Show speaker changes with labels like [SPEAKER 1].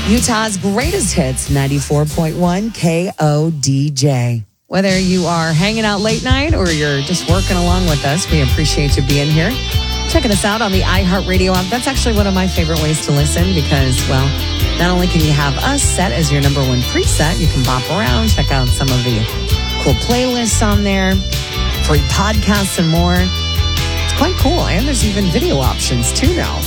[SPEAKER 1] Utah's greatest hits, 94.1 KODJ. Whether you are hanging out late night or you're just working along with us, we appreciate you being here. Checking us out on the iHeartRadio app. That's actually one of my favorite ways to listen because, well, not only can you have us set as your number one preset, you can bop around, check out some of the cool playlists on there, free podcasts and more. It's quite cool. And there's even video options too now.